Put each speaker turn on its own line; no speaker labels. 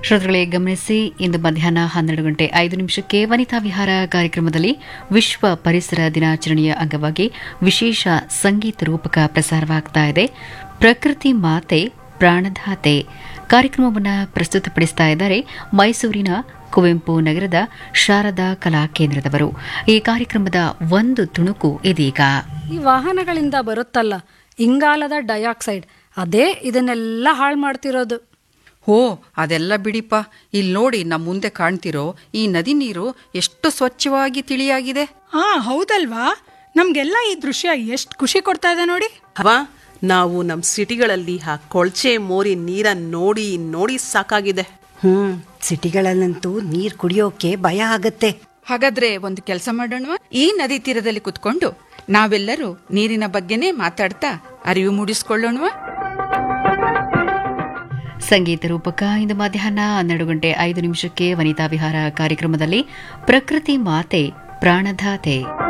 ಶ್ರೋತೃಗಳೇ ಗಮನಿಸಿ, ಇಂದು ಮಧ್ಯಾಹ್ನ 12:05 ವನಿತಾ ವಿಹಾರ ಕಾರ್ಯಕ್ರಮದಲ್ಲಿ ವಿಶ್ವ ಪರಿಸರ ದಿನಾಚರಣೆಯ ಅಂಗವಾಗಿ ವಿಶೇಷ ಸಂಗೀತ ರೂಪಕ ಪ್ರಸಾರವಾಗ್ತಾ ಇದೆ. ಪ್ರಕೃತಿ ಮಾತೆ ಪ್ರಾಣಧಾತೆ ಕಾರ್ಯಕ್ರಮವನ್ನು ಪ್ರಸ್ತುತಪಡಿಸ್ತಾ ಇದ್ದಾರೆ ಮೈಸೂರಿನ ಕುವೆಂಪು ನಗರದ ಶಾರದಾ ಕಲಾ ಕೇಂದ್ರದವರು. ಈ ಕಾರ್ಯಕ್ರಮದ ಒಂದು ತುಣುಕು ಇದೀಗ.
ಈ ವಾಹನಗಳಿಂದ ಬರುತ್ತಲ್ಲ ಇಂಗಾಲದ ಡೈಆಕ್ಸೈಡ್, ಅದೇ ಇದನ್ನೆಲ್ಲ ಹಾಳು ಮಾಡ್ತಿರೋದು.
ಓ, ಅದೆಲ್ಲ ಬಿಡಿಪ. ಇಲ್ಲಿ ನೋಡಿ, ನಮ್ಮ ಮುಂದೆ ಕಾಣ್ತಿರೋ ಈ ನದಿ ನೀರು ಎಷ್ಟು ಸ್ವಚ್ಛವಾಗಿ ತಿಳಿಯಾಗಿದೆ.
ಹೌದಲ್ವಾ? ನಮ್ಗೆಲ್ಲ ಈ ದೃಶ್ಯ ಎಷ್ಟು ಖುಷಿ ಕೊಡ್ತಾ ಇದೆ ನೋಡಿ.
ನಾವು ನಮ್ಮ ಸಿಟಿಗಳಲ್ಲಿ ಆ ಕೊಳಚೆ ಮೋರಿ ನೀರನ್ನು ನೋಡಿ ನೋಡಿ ಸಾಕಾಗಿದೆ.
ಸಿಟಿಗಳಲ್ಲಂತೂ ನೀರ್ ಕುಡಿಯೋಕೆ ಭಯ ಆಗತ್ತೆ.
ಹಾಗಾದ್ರೆ ಒಂದು ಕೆಲಸ ಮಾಡೋಣ, ಈ ನದಿ ತೀರದಲ್ಲಿ ಕುತ್ಕೊಂಡು ನಾವೆಲ್ಲರೂ ನೀರಿನ ಬಗ್ಗೆನೇ ಮಾತಾಡ್ತಾ ಅರಿವು ಮೂಡಿಸ್ಕೊಳ್ಳೋಣವಾ?
ಸಂಗೀತ ರೂಪಕ ಇಂದು ಮಧ್ಯಾಹ್ನ 12:05 ವನಿತಾ ವಿಹಾರ ಕಾರ್ಯಕ್ರಮದಲ್ಲಿ ಪ್ರಕೃತಿ ಮಾತೆ ಪ್ರಾಣಧಾತೆ.